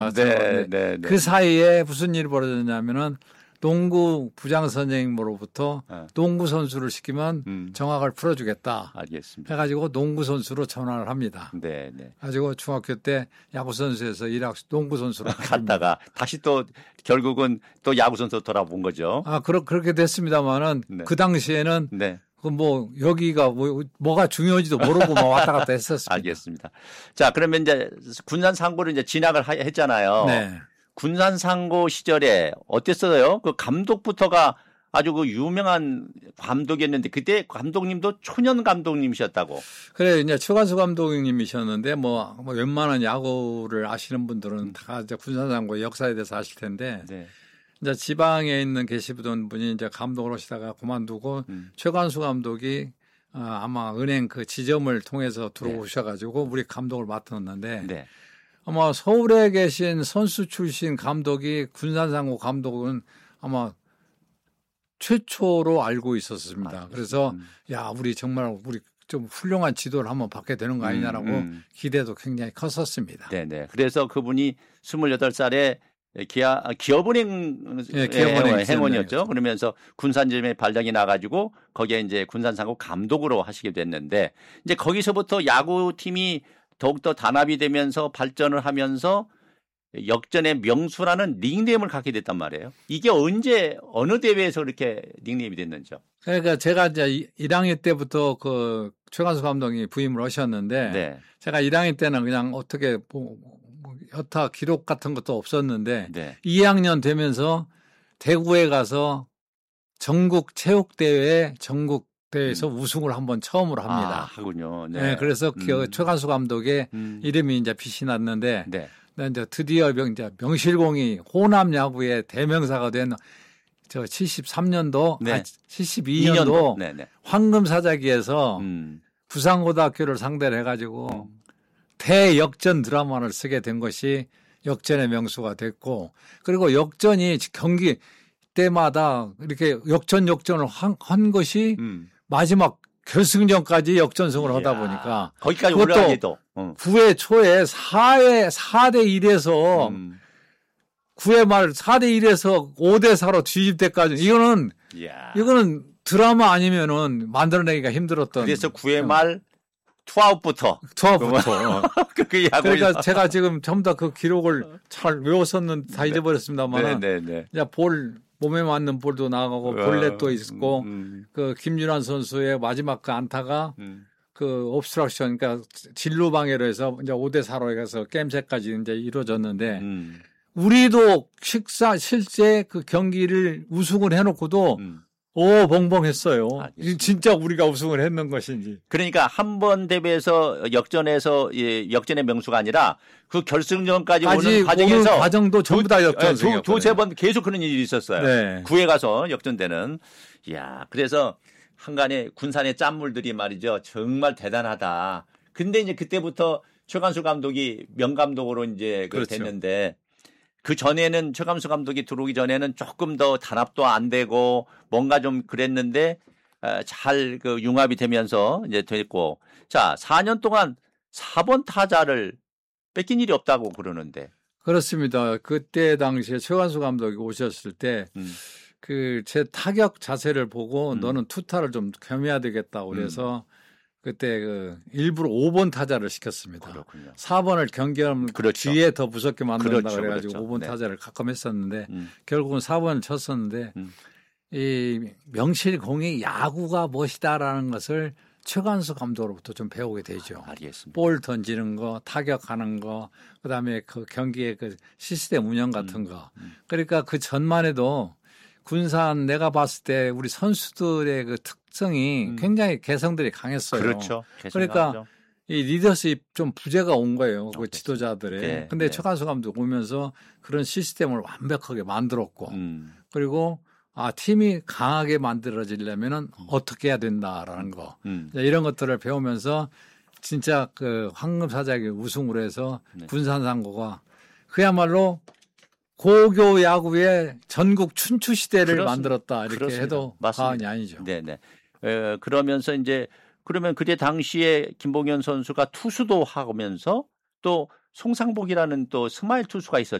네, 네, 네. 그 사이에 무슨 일이 벌어졌냐면은 농구 부장 선생님으로부터 농구 선수를 시키면 정학을 풀어주겠다. 알겠습니다. 해가지고 농구 선수로 전환을 합니다. 네, 네. 가지고 중학교 때 야구 선수에서 농구 선수로 갔다가 다시 또 결국은 또 야구 선수 돌아본 거죠. 그렇게 됐습니다만은 네. 그 당시에는 네. 여기가 뭐가 중요한지도 모르고 막 왔다 갔다 했었습니다. 알겠습니다. 자, 그러면 이제 군산 상고를 이제 진학을 했잖아요. 네. 군산 상고 시절에 어땠어요? 그 감독부터가 아주 그 유명한 감독이었는데 그때 감독님도 초년 감독님이셨다고. 그래, 이제 최관수 감독님이셨는데 웬만한 야구를 아시는 분들은 다 이제 군산 상고 역사에 대해서 아실 텐데. 네. 이제 지방에 있는 계시던 분이 이제 감독을 하시다가 그만두고 최관수 감독이 아마 은행 그 지점을 통해서 들어오셔가지고 우리 감독을 맡았는데 네. 아마 서울에 계신 선수 출신 감독이 군산상고 감독은 아마 최초로 알고 있었습니다. 그래서 우리 정말 좀 훌륭한 지도를 한번 받게 되는 거 아니냐라고 기대도 굉장히 컸었습니다. 네네. 그래서 그분이 28살에 기업은행 행원이었죠. 그러면서 군산지점에 발령이 나가지고 거기에 이제 군산상고 감독으로 하시게 됐는데 이제 거기서부터 야구팀이 더욱더 단합이 되면서 발전을 하면서 역전의 명수라는 닉네임을 갖게 됐단 말이에요. 이게 언제 어느 대회에서 그렇게 닉네임이 됐는지요? 그러니까 제가 이제 1학년 때부터 그 최관수 감독이 부임을 하셨는데 네. 제가 1학년 때는 그냥 어떻게 여타 기록 같은 것도 없었는데 네. 2학년 되면서 대구에 가서 전국 체육대회 전국대회에서 우승을 한번 처음으로 합니다. 하군요. 네. 네, 그래서 최관수 감독의 이름이 이제 빛이 났는데 네. 이제 드디어 명실공히 호남 야구의 대명사가 된 저 73년도, 네. 72년도 네네. 황금사자기에서 부산고등학교를 상대로 해가지고 대역전 드라마를 쓰게 된 것이 역전의 명수가 됐고 그리고 역전이 경기 때마다 이렇게 역전을 한 것이 마지막 결승전까지 역전승을 하다 보니까 거기까지 올라가기도 9회 초에 4대 1에서 9회 말 4대 1에서 5대 4로 뒤집 때까지 이거는 드라마 아니면은 만들어내기가 힘들었던. 그래서 9회 말 투아웃부터. 그 그러니까 제가 지금 전부 다 그 기록을 잘 외웠었는데 다 잊어버렸습니다만. 네네. 몸에 맞는 볼도 나가고 볼넷도 있고 그 김윤환 선수의 마지막 그 안타가 그 옵스트럭션 그러니까 진루 방해로 해서 이제 5대 4로 해서 게임셋까지 이제 이루어졌는데 우리도 실제 그 경기를 우승을 해놓고도 벙벙했어요. 진짜 우리가 우승을 했는 것인지. 그러니까 한 번 대회에서 역전해서 역전의 명수가 아니라 그 결승전까지 오는 과정에서 과정도 전부 다 역전승이었거든요. 두세 번 계속 그런 일이 있었어요. 네. 9회 가서 역전되는. 이야, 그래서 한간에 군산의 짠물들이 말이죠. 정말 대단하다. 근데 이제 그때부터 최관수 감독이 명감독으로 이제 됐는데 그 전에는 최관수 감독이 들어오기 전에는 조금 더 단합도 안 되고 뭔가 좀 그랬는데 잘 그 융합이 되면서 이제 됐고 자 4년 동안 4번 타자를 뺏긴 일이 없다고 그러는데 그렇습니다. 그때 당시에 최관수 감독이 오셨을 때 그 제 타격 자세를 보고 너는 투타를 좀 겸해야 되겠다고 그래서 그때 그 일부러 5번 타자를 시켰습니다. 그렇군요. 4번을 경기하면 뒤에 더 무섭게 만든다 그래가지고 5번 네. 타자를 가끔했었는데 결국은 4번을 쳤었는데 이 명실공히 야구가 무엇이다라는 것을 최관수 감독으로부터 좀 배우게 되죠. 알겠습니다. 볼 던지는 거, 타격하는 거, 그다음에 그 경기의 그 시스템 운영 같은 거. 그러니까 그 전만 해도 군산 내가 봤을 때 우리 선수들의 그 특성이 굉장히 개성들이 강했어요. 그렇죠. 그러니까 이 리더십 좀 부재가 온 거예요. 그 지도자들의. 네, 근데 네. 최관수 감독 오면서 그런 시스템을 완벽하게 만들었고 그리고 팀이 강하게 만들어지려면은 어떻게 해야 된다라는 거. 이런 것들을 배우면서 진짜 그 황금사자기 우승으로 해서 군산상고가 그야말로 고교 야구의 전국 춘추 시대를 만들었다 이렇게 그렇습니다. 해도 과언이 아니죠. 네네. 그러면서 이제 그러면 그때 당시에 김봉현 선수가 투수도 하면서 또 송상복이라는 또 스마일 투수가 있었죠.